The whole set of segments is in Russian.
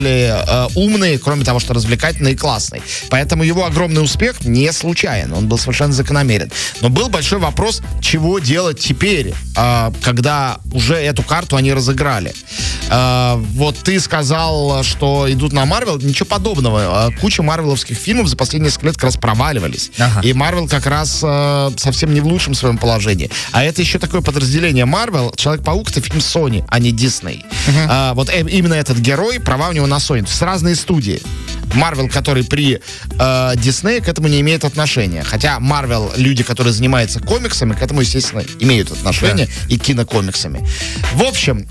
умный, кроме того, что развлекательный и классный. Поэтому его огромный успех не случайен, он был совершенно закономерен. Но был большой вопрос, чего делать теперь, когда уже эту карту они разыграли. Вот ты сказал, что идут на Марвел, ничего подобного. Куча марвеловских фильмов за последние несколько лет как раз проваливались. Ага. И Марвел как раз совсем не в лучшем своем положении. А это еще такое подразделение Марвел. Человек-паук — это фильм Sony, а не Disney. Вот именно этот герой, права у него на Sony. С разные студии. Марвел, который при Диснее, к этому не имеет отношения. Хотя Марвел, люди, которые занимаются комиксами, к этому, естественно, имеют отношение, и кинокомиксами. В общем,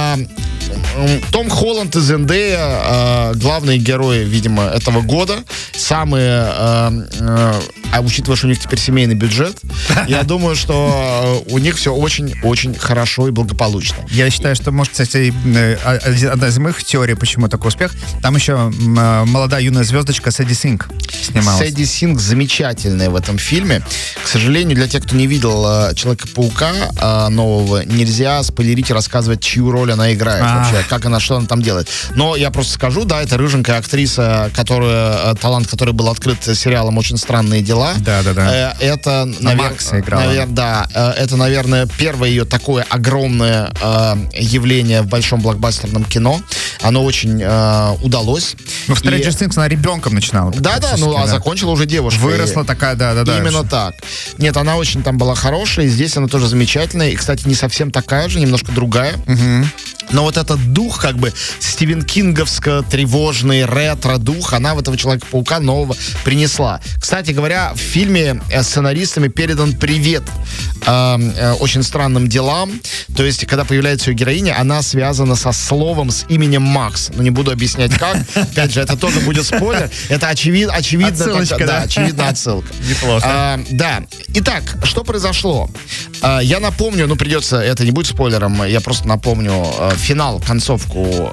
Том Холланд и Зендея главные герои, видимо, этого года. Самые, учитывая, что у них теперь семейный бюджет, я думаю, что у них все очень-очень хорошо и благополучно. Я считаю, что, может, кстати, одна из моих теорий, почему такой успех, там еще молодая юная звездочка Сэдди Синг снималась. Сэдди Синг замечательная в этом фильме. К сожалению, для тех, кто не видел Человека-паука нового, нельзя спойлерить и рассказывать, чью роль она играет вообще, что она там делает. Но я просто скажу, да, это рыженькая актриса, талант, который был открыт сериалом «Очень странные дела». Да. Это, Макса играла. Это, наверное, первое ее такое огромное явление в большом блокбастерном кино. Оно очень удалось. Ну, в Stranger Things она ребенком начинала. Да, а закончила уже девушка. Выросла такая, да. Именно так. Нет, она очень там была хорошая, и здесь она тоже замечательная. И, кстати, не совсем такая же, немножко другая. Но вот этот дух, как бы, Стивен Кинговско-тревожный ретро-дух, она в этого Человека-паука нового принесла. Кстати говоря, в фильме сценаристами передан привет очень странным делам. То есть, когда появляется ее героиня, она связана со словом, с именем Макс. Но не буду объяснять, как. Опять же, это тоже будет спойлер. Это очевидно. Отсылочка, да? Очевидно, отсылка. Неплохо. Да. Итак, что произошло? Я напомню, придется, это не будет спойлером, я просто напомню финал, концовку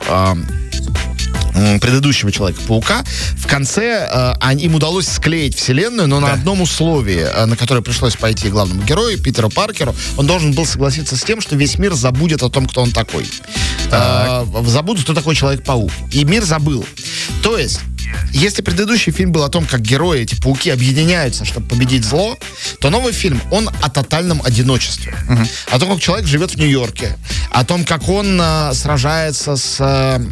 предыдущего Человека-паука. В конце им удалось склеить вселенную, но на одном условии, на которое пришлось пойти главному герою, Питеру Паркеру. Он должен был согласиться с тем, что весь мир забудет о том, кто он такой. Забудут, кто такой Человек-паук. И мир забыл. То есть, если предыдущий фильм был о том, как герои, эти пауки, объединяются, чтобы победить зло, то новый фильм, он о тотальном одиночестве. О том, как человек живет в Нью-Йорке. О том, как он сражается со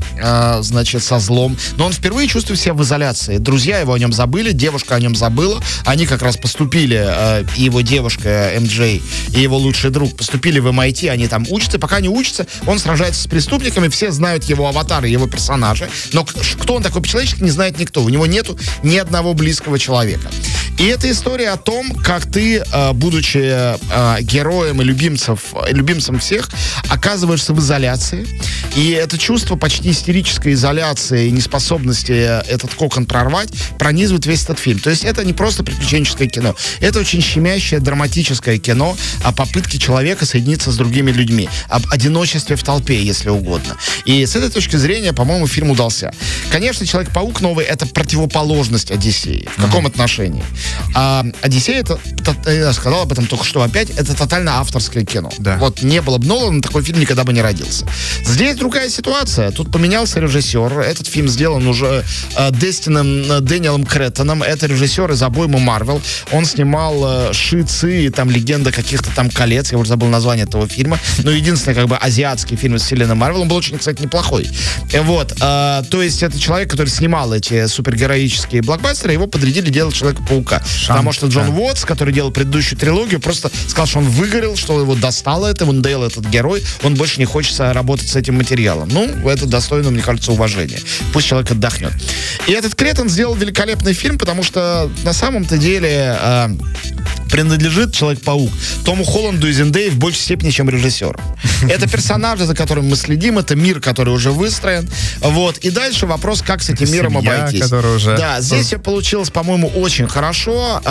злом. Но он впервые чувствует себя в изоляции. Друзья его о нем забыли, девушка о нем забыла. Они как раз поступили, и его девушка МJ, и его лучший друг поступили в MIT, они там учатся. Пока не учатся, он сражается с преступниками, все знают его аватары, его персонажи. Но кто он такой по-человечески, не знает никто. У него нету ни одного близкого человека. И это история о том, как ты, будучи героем и любимцем всех, оказываешься в изоляции. И это чувство почти истерической изоляции и неспособности этот кокон прорвать пронизывает весь этот фильм. То есть это не просто приключенческое кино. Это очень щемящее, драматическое кино о попытке человека соединиться с другими людьми. Об одиночестве в толпе, если угодно. И с этой точки зрения, по-моему, фильм удался. Конечно, Человек-паук новый — это противоположность Одиссеи. В каком отношении? Одиссея, я сказал об этом только что опять, это тотально авторское кино. Да. Вот не было бы Нолана, такой фильм никогда бы не родился. Здесь другая ситуация. Тут поменялся режиссер. Этот фильм сделан уже Дэниелом Кретоном. Это режиссер из обоймы Марвел. Он снимал Ши-Ци и там Легенда каких-то там колец. Я уже забыл название этого фильма. Но единственный как бы азиатский фильм из вселенной Марвел. Он был очень, кстати, неплохой. Вот. То есть это человек, который снимал эти супергероические блокбастеры. Его подрядили делать Человека-паука. Потому что Джон Уотс, который делал предыдущую трилогию, просто сказал, что он выгорел, что его достало это, он Дейл этот герой, он больше не хочет работать с этим материалом. Ну, это достойно, мне кажется, уважения. Пусть человек отдохнет. И этот Кретон сделал великолепный фильм, потому что на самом-то деле принадлежит Человек-паук Тому Холланду и Зендее в большей степени, чем режиссеру. Это персонажи, за которым мы следим, это мир, который уже выстроен. Вот. И дальше вопрос, как с этим миром обойтись. Уже... Да, здесь все получилось, по-моему, очень хорошо.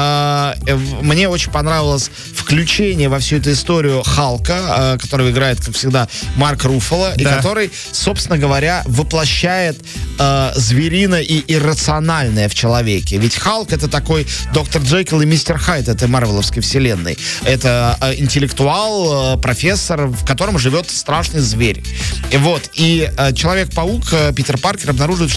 Мне очень понравилось включение во всю эту историю Халка, которого играет, как всегда, Марк Руффало, и который, собственно говоря, воплощает звериное и иррациональное в человеке. Ведь Халк — это такой доктор Джекил и мистер Хайд этой Марвел марвеловской вселенной. Это интеллектуал, профессор, в котором живет страшный зверь. И Человек-паук Питер Паркер обнаруживает,